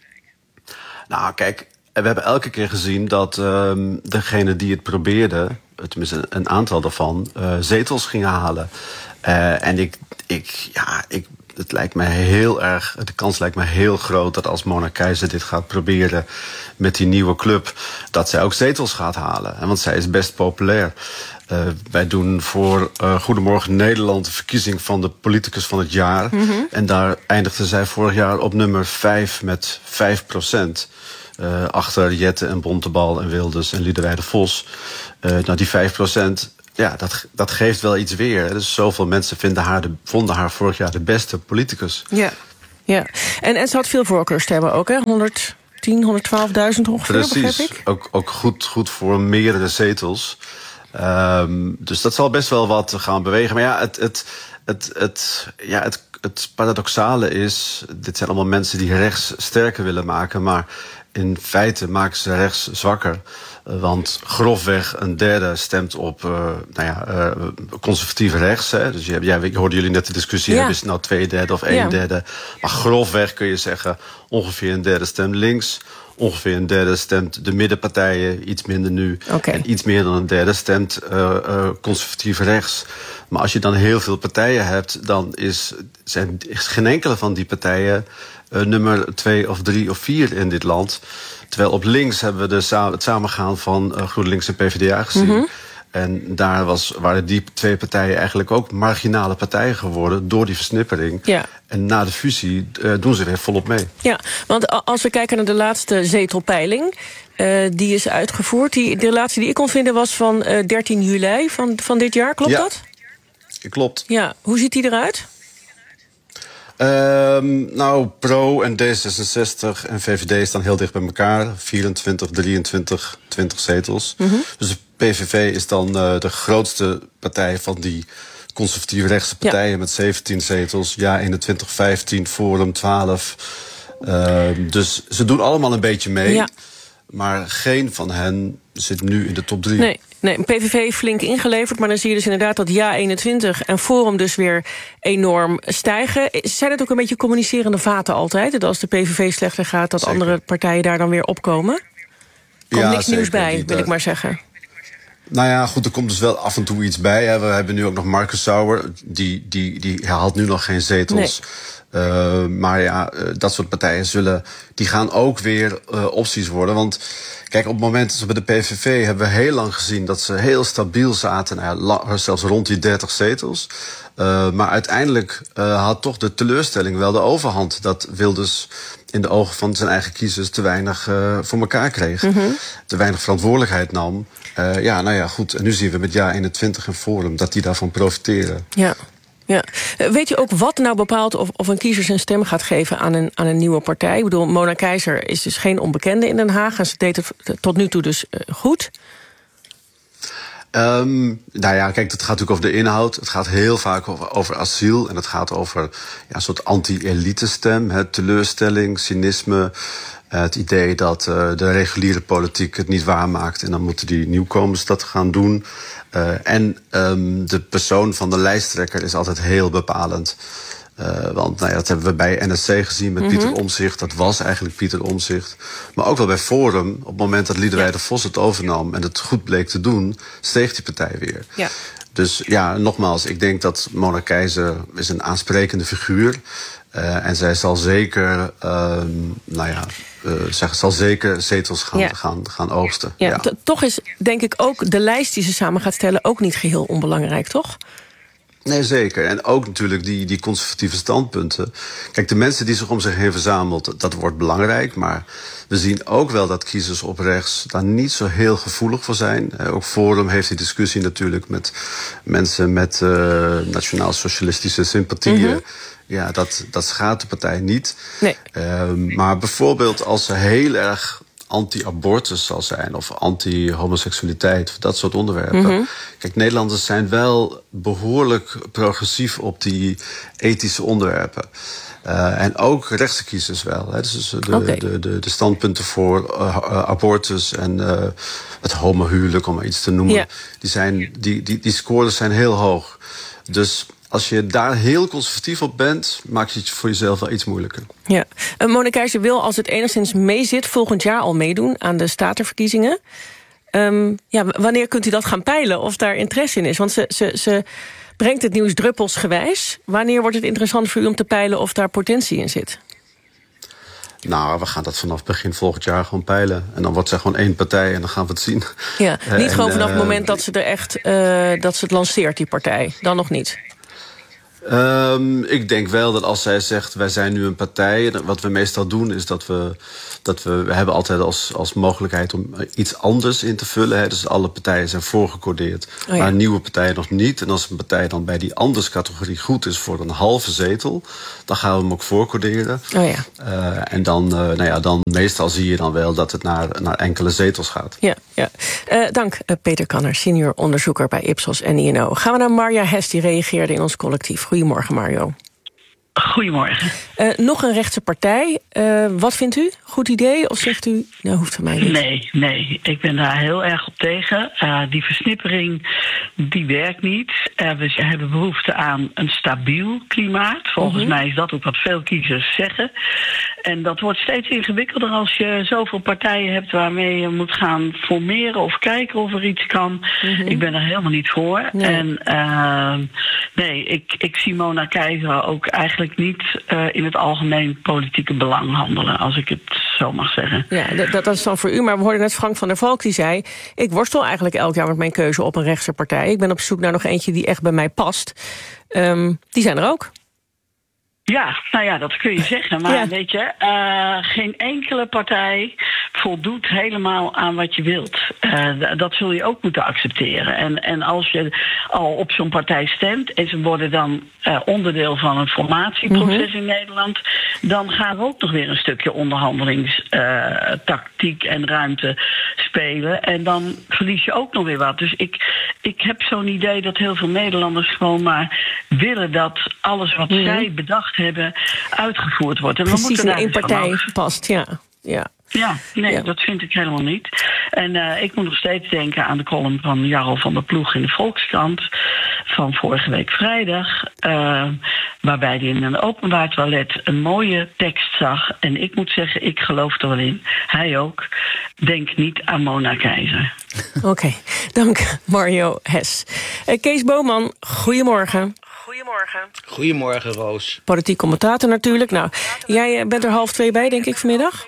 Nou, kijk, we hebben elke keer gezien dat um, degene die het probeerde... tenminste een aantal daarvan, uh, zetels gingen halen. Uh, en ik, ik, ja, ik, het lijkt me heel erg, de kans lijkt me heel groot dat als Mona Keizer dit gaat proberen met die nieuwe club, dat zij ook zetels gaat halen. Want zij is best populair. Uh, wij doen voor uh, Goedemorgen Nederland de verkiezing van de politicus van het jaar. Mm-hmm. En daar eindigde zij vorig jaar op nummer vijf met vijf procent. Uh, achter Jette en Bontebal en Wilders en Liederwijde Vos. Uh, nou, die vijf procent ja, dat, dat geeft wel iets weer. Hè. Dus zoveel mensen vinden haar de, vonden haar vorig jaar de beste politicus. Ja, ja. En, en ze had veel voorkeurstemmen ook, hè? honderdtien, honderdtwaalfduizend ongeveer, Precies, begrijp ik? ook, ook goed, goed voor meerdere zetels. Um, dus dat zal best wel wat gaan bewegen. Maar ja, het, het, het, het, ja, het, het paradoxale is, dit zijn allemaal mensen die rechts sterker willen maken, maar in feite maken ze rechts zwakker. Want grofweg een derde stemt op uh, nou ja, uh, conservatief rechts. Hè. Dus je, ja, ik hoorde jullie net de discussie, ja. Is het nou twee derde of één ja. derde? Maar grofweg kun je zeggen, ongeveer een derde stemt links. Ongeveer een derde stemt de middenpartijen, iets minder nu. Okay. En iets meer dan een derde stemt uh, uh, conservatief rechts. Maar als je dan heel veel partijen hebt, dan is, zijn, is geen enkele van die partijen uh, nummer twee of drie of vier in dit land. Terwijl op links hebben we de, het samengaan van uh, GroenLinks en P v d A gezien. Mm-hmm. En daar was, waren die twee partijen eigenlijk ook marginale partijen geworden door die versnippering. Ja. En na de fusie uh, doen ze weer volop mee. Ja, want als we kijken naar de laatste zetelpeiling, uh, die is uitgevoerd. Die, de laatste die ik kon vinden was van uh, dertien juli van, van dit jaar. Klopt ja. dat? Klopt. Ja, hoe ziet die eruit? Um, nou, Pro en D zesenzestig en V V D staan heel dicht bij elkaar. vierentwintig, drieëntwintig, twintig zetels. Mm-hmm. Dus de P V V is dan uh, de grootste partij van die conservatieve rechtse partijen, ja. Met zeventien zetels. Ja, eenentwintig, vijftien, Forum, twaalf. Uh, dus ze doen allemaal een beetje mee. Ja. Maar geen van hen zit nu in de top drie. Nee. Nee, P V V flink ingeleverd, maar dan zie je dus inderdaad dat Ja eenentwintig en Forum dus weer enorm stijgen. Zijn het ook een beetje communicerende vaten altijd? Dat als de P V V slechter gaat, dat zeker. Andere partijen daar dan weer opkomen? Komt ja, niks zeker. Nieuws bij, wil ik maar zeggen. Nou ja, goed, er komt dus wel af en toe iets bij. Hè. We hebben nu ook nog Marcus Sauer, die, die, die haalt nu nog geen zetels. Nee. Uh, maar ja, uh, dat soort partijen zullen, die gaan ook weer uh, opties worden. Want kijk, op het moment dat we bij de P V V hebben we heel lang gezien dat ze heel stabiel zaten, nou ja, zelfs rond die dertig zetels. Uh, maar uiteindelijk uh, had toch de teleurstelling wel de overhand. Dat Wilders in de ogen van zijn eigen kiezers te weinig uh, voor elkaar kreeg. Mm-hmm. Te weinig verantwoordelijkheid nam. Uh, ja, nou ja, goed. En nu zien we met Ja eenentwintig en Forum dat die daarvan profiteren. Ja. Ja. Weet je ook wat nou bepaalt of, of een kiezer zijn stem gaat geven aan een, aan een nieuwe partij? Ik bedoel, Mona Keizer is dus geen onbekende in Den Haag en ze deed het tot nu toe dus uh, goed. Um, nou ja, kijk, het gaat natuurlijk over de inhoud. Het gaat heel vaak over, over asiel. En het gaat over ja, een soort anti-elite-stem. Hè, teleurstelling, cynisme. Uh, het idee dat uh, de reguliere politiek het niet waarmaakt. En dan moeten die nieuwkomers dat gaan doen. Uh, en um, de persoon van de lijsttrekker is altijd heel bepalend. Uh, want nou ja, dat hebben we bij N S C gezien met mm-hmm. Pieter Omtzigt. Dat was eigenlijk Pieter Omtzigt. Maar ook wel bij Forum. Op het moment dat Liederwijde Vos het overnam en het goed bleek te doen, steeg die partij weer. Ja. Dus ja, nogmaals, ik denk dat Mona Keizer is een aansprekende figuur. Uh, en zij zal zeker, uh, nou ja, uh, zij zal zeker zetels gaan, ja. gaan, gaan oogsten. Ja, ja. T- toch is denk ik ook de lijst die ze samen gaat stellen ook niet geheel onbelangrijk, toch? Nee, zeker. En ook natuurlijk die, die conservatieve standpunten. Kijk, de mensen die zich om zich heen verzamelt, dat wordt belangrijk. Maar we zien ook wel dat kiezers op rechts daar niet zo heel gevoelig voor zijn. Eh, ook Forum heeft die discussie natuurlijk met mensen met uh, nationaal-socialistische sympathieën. Mm-hmm. Ja, dat, dat schaadt de partij niet. Nee. Uh, maar bijvoorbeeld als ze heel erg anti-abortus zal zijn of anti-homoseksualiteit, dat soort onderwerpen. Mm-hmm. Kijk, Nederlanders zijn wel behoorlijk progressief op die ethische onderwerpen. Uh, en ook rechtse kiezers wel. Hè. Dus de, okay. de, de, de standpunten voor uh, abortus en uh, het homohuwelijk, om maar iets te noemen, yeah. die, zijn, die, die, die scores zijn heel hoog. Dus als je daar heel conservatief op bent, maak je het voor jezelf wel iets moeilijker. Ja. Uh, Mona Keizer wil, als het enigszins meezit, volgend jaar al meedoen aan de statenverkiezingen. Um, ja, wanneer kunt u dat gaan peilen, of daar interesse in is? Want ze, ze, ze brengt het nieuws druppelsgewijs. Wanneer wordt het interessant voor u om te peilen of daar potentie in zit? Nou, we gaan dat vanaf begin volgend jaar gewoon peilen. En dan wordt ze gewoon één partij en dan gaan we het zien. Ja, niet uh, gewoon vanaf uh, het moment dat ze er echt uh, dat ze het lanceert, die partij. Dan nog niet. Um, ik denk wel dat als zij zegt, wij zijn nu een partij... wat we meestal doen is dat we... dat we, we hebben altijd als, als mogelijkheid om iets anders in te vullen. Hè. Dus alle partijen zijn voorgecodeerd. Oh ja. Maar nieuwe partijen nog niet. En als een partij dan bij die anders-categorie goed is voor een halve zetel... dan gaan we hem ook voorcoderen. Oh ja. Uh, en dan, uh, nou ja, dan meestal zie je dan wel dat het naar, naar enkele zetels gaat. Ja, ja. Uh, dank uh, Peter Kanner, senior onderzoeker bij Ipsos en I N O. Gaan we naar Marja Hess, die reageerde in ons collectief. Goedemorgen, Mario. Goedemorgen. Uh, nog een rechtse partij. Uh, wat vindt u? Goed idee? Of zegt u, nou hoeft van mij niet? Nee, nee. Ik ben daar heel erg op tegen. Uh, die versnippering, die werkt niet. Uh, we hebben behoefte aan een stabiel klimaat. Volgens uh-huh. mij is dat ook wat veel kiezers zeggen. En dat wordt steeds ingewikkelder als je zoveel partijen hebt waarmee je moet gaan formeren of kijken of er iets kan. Uh-huh. Ik ben er helemaal niet voor. Nee. En uh, nee, ik, ik zie Mona Keizer ook eigenlijk niet uh, in het algemeen politieke belang handelen, als ik het zo mag zeggen. Ja, dat, dat is dan voor u. Maar we hoorden net Frank van der Valk die zei, ik worstel eigenlijk elk jaar met mijn keuze op een rechtse partij. Ik ben op zoek naar nog eentje die echt bij mij past. Um, die zijn er ook. Ja, nou ja, dat kun je zeggen. Maar ja. weet je, uh, geen enkele partij voldoet helemaal aan wat je wilt. Uh, dat zul je ook moeten accepteren. En, en als je al op zo'n partij stemt en ze worden dan uh, onderdeel van een formatieproces mm-hmm. in Nederland, dan gaan we ook nog weer een stukje onderhandelingstactiek uh, en ruimte spelen. En dan verlies je ook nog weer wat. Dus ik, ik heb zo'n idee dat heel veel Nederlanders gewoon maar willen dat alles wat mm-hmm. zij bedacht hebben uitgevoerd wordt. En precies, we moeten in één partij past, ja. ja. Ja, nee, ja. dat vind ik helemaal niet. En uh, ik moet nog steeds denken aan de column van Jarl van der Ploeg in de Volkskrant van vorige week vrijdag, uh, waarbij hij in een openbaar toilet een mooie tekst zag. En ik moet zeggen, ik geloof er wel in. Hij ook. Denk niet aan Mona Keizer. Oké, okay, dank Mario Hess. Uh, Kees Boman, goedemorgen. Goedemorgen. Goedemorgen, Roos. Politiek commentator natuurlijk. Nou, jij bent er half twee bij, denk ik, vanmiddag?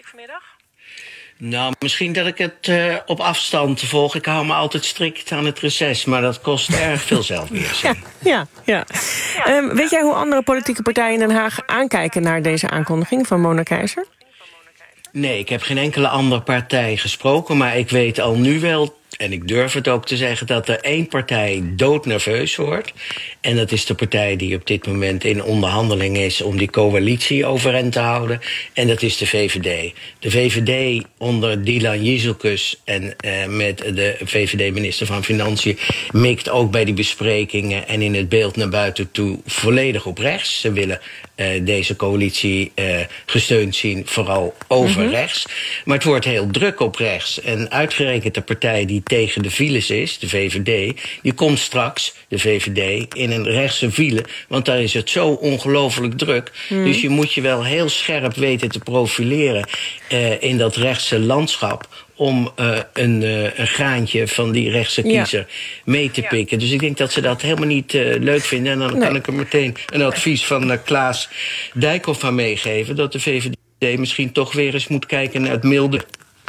Nou, misschien dat ik het uh, op afstand volg. Ik hou me altijd strikt aan het reces, maar dat kost erg veel zelfbeheersing. Ja, ja. ja. Um, weet jij hoe andere politieke partijen in Den Haag aankijken naar deze aankondiging van Mona Keizer? Nee, ik heb geen enkele andere partij gesproken, maar ik weet al nu wel, en ik durf het ook te zeggen, dat er één partij doodnerveus wordt. En dat is de partij die op dit moment in onderhandeling is om die coalitie overeind te houden. En dat is de V V D. De V V D onder Dylan Jezielkus en uh, met de V V D-minister van Financiën mikt ook bij die besprekingen en in het beeld naar buiten toe volledig op rechts. Ze willen uh, deze coalitie uh, gesteund zien, vooral over mm-hmm. rechts. Maar het wordt heel druk op rechts. En uitgerekend de partij die tegen de files is, de V V D, die komt straks, de V V D, in een rechtse file, want daar is het zo ongelooflijk druk. Mm. Dus je moet je wel heel scherp weten te profileren uh, in dat rechtse landschap om uh, een, uh, een graantje van die rechtse kiezer ja. mee te pikken. Ja. Dus ik denk dat ze dat helemaal niet uh, leuk vinden. En dan nee. kan ik er meteen een advies van uh, Klaas Dijkhoff aan meegeven, dat de V V D misschien toch weer eens moet kijken naar het milde.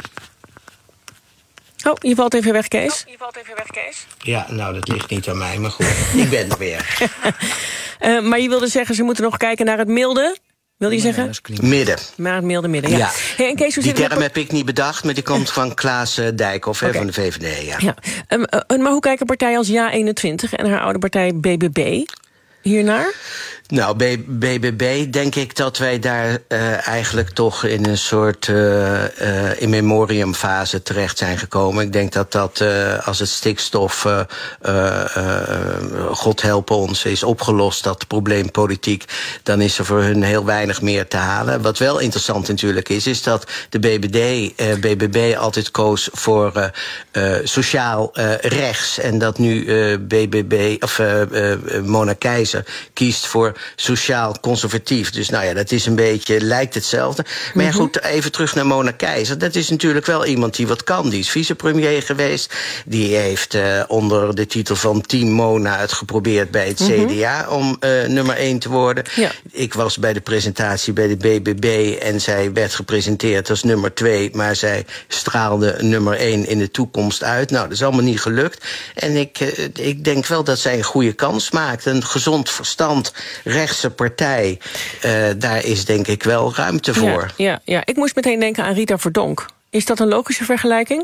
Oh, je valt even weg, Kees. Oh, je valt even weg, Kees. Ja, nou, dat ligt niet aan mij, maar goed, ik ben er weer. uh, maar je wilde zeggen, ze moeten nog kijken naar het milde. Wil je zeggen? Midden. Maar het milde midden, ja. ja. Hey, en Kees, hoe die zit term heb ik niet bedacht, maar die komt van Klaas uh, Dijkhoff okay. van de V V D. Ja. Ja. Um, uh, maar hoe kijken partijen als Ja eenentwintig en haar oude partij B B B hiernaar? Nou, B B B denk ik dat wij daar uh, eigenlijk toch in een soort uh, uh, in memoriam fase terecht zijn gekomen. Ik denk dat dat uh, als het stikstof, uh, uh, uh, God helpen ons, is opgelost, dat probleem politiek, dan is er voor hun heel weinig meer te halen. Wat wel interessant natuurlijk is, is dat de B B D, uh, B B B altijd koos voor uh, uh, sociaal uh, rechts. En dat nu uh, B B B, of uh, uh, Mona Keizer kiest voor sociaal conservatief. Dus nou ja, dat is een beetje, lijkt hetzelfde. Maar ja, goed, even terug naar Mona Keizer. Dat is natuurlijk wel iemand die wat kan. Die is vicepremier geweest. Die heeft uh, onder de titel van Team Mona het geprobeerd bij het mm-hmm. C D A om uh, nummer één te worden. Ja. Ik was bij de presentatie bij de B B B en zij werd gepresenteerd als nummer twee, maar zij straalde nummer één in de toekomst uit. Nou, dat is allemaal niet gelukt. En ik, uh, ik denk wel dat zij een goede kans maakt. Een gezond verstand, rechtse partij, uh, daar is denk ik wel ruimte voor. Ja, ja, ja, ik moest meteen denken aan Rita Verdonk. Is dat een logische vergelijking?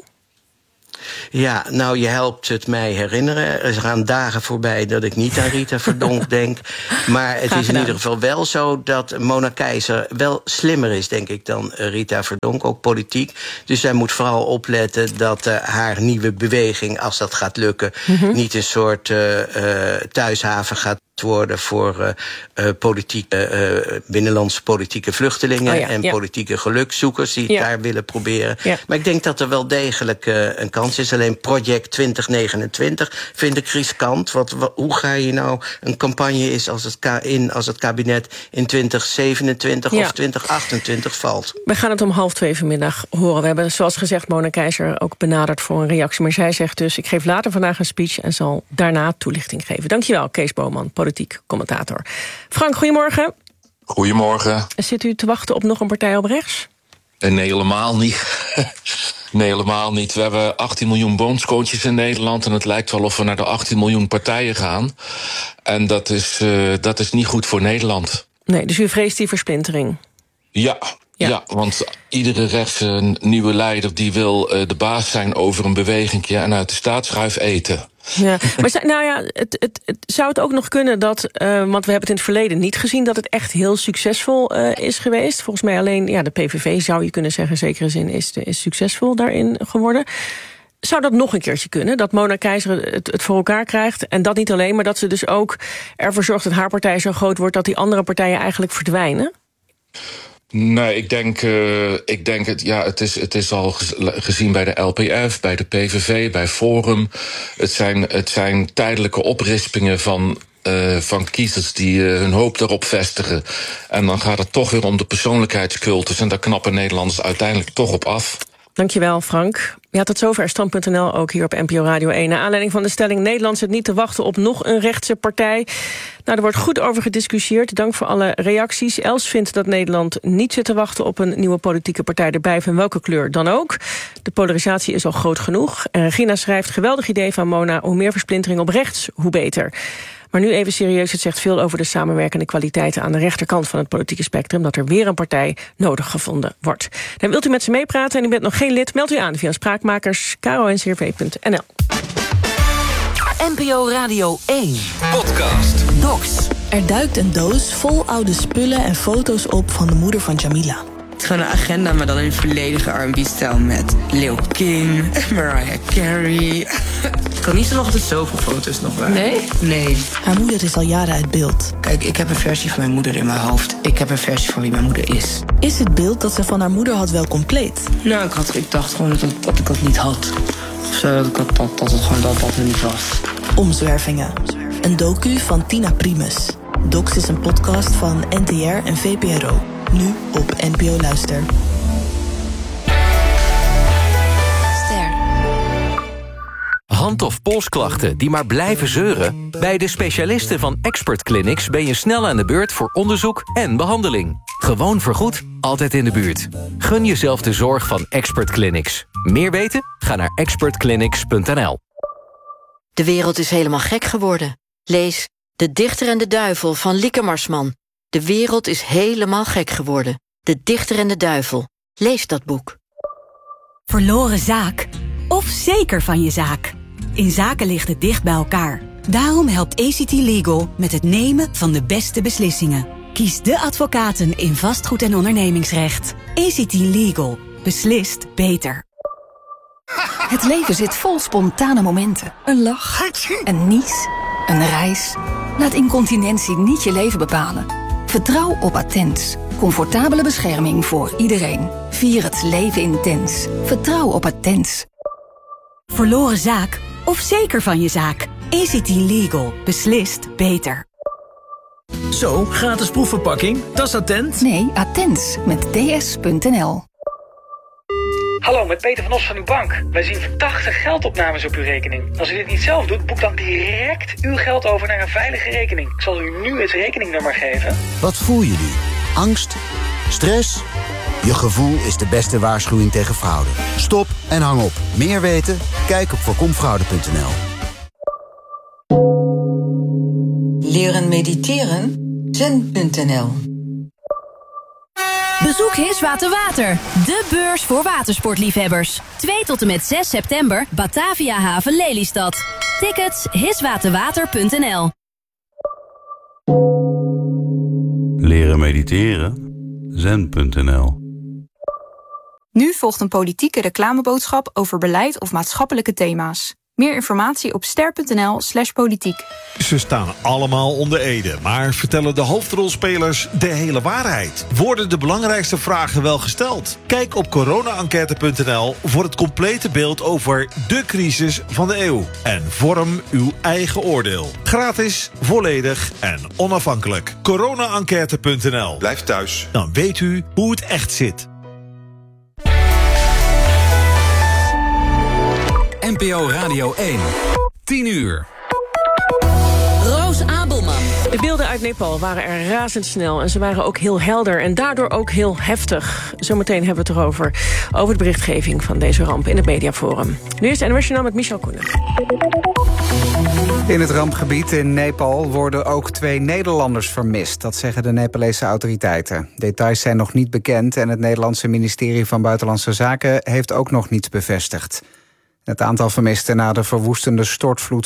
Ja, nou, je helpt het mij herinneren. Er gaan dagen voorbij dat ik niet aan Rita Verdonk denk. Maar het is in ieder geval wel zo dat Mona Keizer wel slimmer is, denk ik, dan Rita Verdonk, ook politiek. Dus zij moet vooral opletten dat uh, haar nieuwe beweging, als dat gaat lukken, mm-hmm. niet een soort uh, uh, thuishaven gaat worden voor uh, uh, politieke, uh, binnenlandse politieke vluchtelingen oh ja, en ja. politieke gelukzoekers die het ja. daar willen proberen. Ja. Maar ik denk dat er wel degelijk uh, een kans is. Alleen Project twintig negenentwintig vind ik riskant. Wat, wat, hoe ga je nou een campagne is als het, ka- in als het kabinet in twintig zevenentwintig ja. of twintig achtentwintig valt? We gaan het om half twee vanmiddag horen. We hebben, zoals gezegd, Mona Keizer ook benaderd voor een reactie. Maar zij zegt dus, ik geef later vandaag een speech en zal daarna toelichting geven. Dankjewel, Kees Boman, politiek commentator. Frank, goedemorgen. Goedemorgen. Zit u te wachten op nog een partij op rechts? Nee, helemaal niet. Nee, helemaal niet. We hebben achttien miljoen bondscoaches in Nederland en het lijkt wel of we naar de achttien miljoen partijen gaan. En dat is, uh, dat is niet goed voor Nederland. Nee, dus u vreest die versplintering? Ja. Ja. ja, want iedere rechtse nieuwe leider die wil uh, de baas zijn over een bewegingje en uit de staatsschuif eten. Ja, maar nou ja, het, het, het zou het ook nog kunnen dat, uh, want we hebben het in het verleden niet gezien dat het echt heel succesvol uh, is geweest. Volgens mij alleen ja, de P V V zou je kunnen zeggen, in zekere zin is, is succesvol daarin geworden. Zou dat nog een keertje kunnen, dat Mona Keizer het, het voor elkaar krijgt? En dat niet alleen, maar dat ze dus ook ervoor zorgt dat haar partij zo groot wordt dat die andere partijen eigenlijk verdwijnen? Nee, ik denk, uh, ik denk het, ja, het is, het is al gezien bij de L P F, bij de P V V, bij Forum. Het zijn, het zijn tijdelijke oprispingen van, uh, van kiezers die uh, hun hoop erop vestigen. En dan gaat het toch weer om de persoonlijkheidscultus en daar knappen Nederlanders uiteindelijk toch op af. Dankjewel, Frank. Ja, tot zover stand punt n l, ook hier op N P O Radio één. Naar aanleiding van de stelling Nederland zit niet te wachten op nog een rechtse partij. Nou, er wordt goed over gediscussieerd. Dank voor alle reacties. Els vindt dat Nederland niet zit te wachten op een nieuwe politieke partij erbij, van welke kleur dan ook. De polarisatie is al groot genoeg. En Regina schrijft, geweldig idee van Mona, hoe meer versplintering op rechts, hoe beter. Maar nu even serieus, het zegt veel over de samenwerkende kwaliteiten aan de rechterkant van het politieke spectrum, dat er weer een partij nodig gevonden wordt. Dan wilt u met ze meepraten en u bent nog geen lid, meld u aan via spraakmakers karo n c r v punt n l. N P O Radio één. Podcast. Docs. Er duikt een doos vol oude spullen en foto's op van de moeder van Jamila. Het is gewoon een agenda, maar dan in volledige R en B-stijl met Lil King, Mariah Carey. Ik kan niet zo nog altijd zoveel foto's nog waar. Nee? Nee. Haar moeder is al jaren uit beeld. Kijk, ik heb een versie van mijn moeder in mijn hoofd. Ik heb een versie van wie mijn moeder is. Is het beeld dat ze van haar moeder had wel compleet? Nou, ik, had, ik dacht gewoon dat, het, dat ik dat niet had. Of zo, dat, ik, dat, dat het gewoon dat, dat er niet was. Omzwervingen. Een docu van Tina Primus. Docs is een podcast van N T R en V P R O. Nu op N P O Luister. Ster. Hand- of polsklachten die maar blijven zeuren? Bij de specialisten van Expert Clinics ben je snel aan de beurt voor onderzoek en behandeling. Gewoon vergoed, altijd in de buurt. Gun jezelf de zorg van Expert Clinics. Meer weten? Ga naar expert clinics punt n l. De wereld is helemaal gek geworden. Lees De Dichter en de Duivel van Lieke Marsman. De wereld is helemaal gek geworden. De Dichter en de Duivel. Lees dat boek. Verloren zaak? Of zeker van je zaak? In zaken ligt het dicht bij elkaar. Daarom helpt A C T Legal met het nemen van de beste beslissingen. Kies de advocaten in vastgoed- en ondernemingsrecht. A C T Legal. Beslist beter. Het leven zit vol spontane momenten. Een lach, een nies, een reis. Laat incontinentie niet je leven bepalen. Vertrouw op Attens. Comfortabele bescherming voor iedereen. Vier het leven intens. Vertrouw op Attens. Verloren zaak? Of zeker van je zaak? A C T Legal. Beslist beter. Zo, gratis proefverpakking. Dat is Attent. Nee, Attens met D S punt N L. Hallo, met Peter van Os van uw bank. Wij zien verdachte geldopnames op uw rekening. Als u dit niet zelf doet, boek dan direct uw geld over naar een veilige rekening. Ik zal u nu het rekeningnummer geven. Wat voel je nu? Angst? Stress? Je gevoel is de beste waarschuwing tegen fraude. Stop en hang op. Meer weten? Kijk op voorkomfraude punt n l. Leren mediteren? zen punt n l. Bezoek Hiswater Water, de beurs voor watersportliefhebbers. twee tot en met zes september, Batavia Haven Lelystad. Tickets hiswaterwater punt n l. Leren mediteren? zen punt n l. Nu volgt een politieke reclameboodschap over beleid of maatschappelijke thema's. Meer informatie op ster punt n l slash politiek. Ze staan allemaal onder Ede, maar vertellen de hoofdrolspelers de hele waarheid? Worden de belangrijkste vragen wel gesteld? Kijk op corona enquête punt n l voor het complete beeld over de crisis van de eeuw. En vorm uw eigen oordeel. Gratis, volledig en onafhankelijk. corona enquête punt n l. Blijf thuis. Dan weet u hoe het echt zit. N P O Radio één. tien uur. Roos Abelman. De beelden uit Nepal waren er razendsnel en ze waren ook heel helder en daardoor ook heel heftig. Zometeen hebben we het erover, over de berichtgeving van deze ramp in het Mediaforum. Nu is het N O S Journaal met Michel Koenen. In het rampgebied in Nepal worden ook twee Nederlanders vermist. Dat zeggen de Nepalese autoriteiten. Details zijn nog niet bekend en het Nederlandse ministerie van Buitenlandse Zaken heeft ook nog niets bevestigd. Het aantal vermisten na de verwoestende stortvloed